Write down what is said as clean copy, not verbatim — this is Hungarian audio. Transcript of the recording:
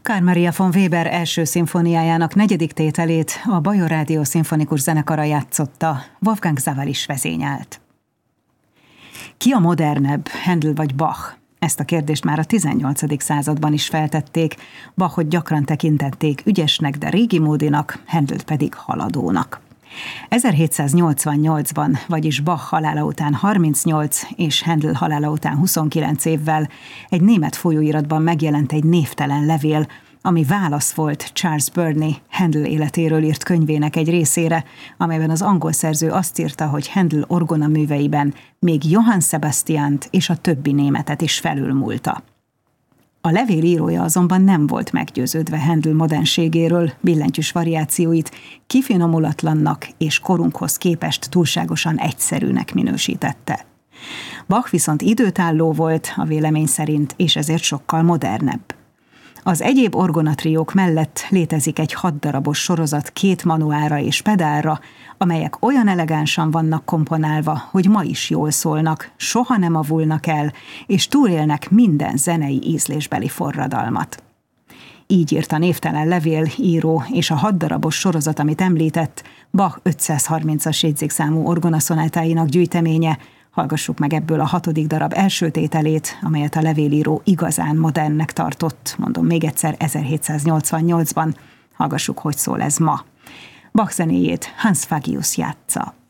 Carl Maria von Weber első szimfóniájának 4. tételét a Bajor Rádió szimfonikus zenekara játszotta, Wolfgang Sawal is vezényelt. Ki a modernebb, Händel vagy Bach? Ezt a kérdést már a 18. században is feltették, Bachot gyakran tekintették ügyesnek, de régi módinak, Händelt pedig haladónak. 1788-ban, vagyis Bach halála után 38 és Händel halála után 29 évvel egy német folyóiratban megjelent egy névtelen levél, ami válasz volt Charles Burney Händel életéről írt könyvének egy részére, amelyben az angol szerző azt írta, hogy Händel orgona műveiben még Johann Sebastiant és a többi németet is felülmúlta. A levél írója azonban nem volt meggyőződve Händel modernségéről, billentyűs variációit kifinomulatlannak és korunkhoz képest túlságosan egyszerűnek minősítette. Bach viszont időtálló volt a vélemény szerint, és ezért sokkal modernebb. Az egyéb orgonatriók mellett létezik egy 6 darabos sorozat 2 manuálra és pedálra, amelyek olyan elegánsan vannak komponálva, hogy ma is jól szólnak, soha nem avulnak el, és túlélnek minden zenei ízlésbeli forradalmat. Így írt a névtelen levél író, és a 6 darabos sorozat, amit említett, Bach 530-as jegyzékszámú orgonaszonátáinak gyűjteménye. Hallgassuk meg ebből a 6. darab első tételét, amelyet a levélíró igazán modernnek tartott, mondom még egyszer, 1788-ban. Hallgassuk, hogy szól ez ma. Bach zenéjét Hans Fagius játsza.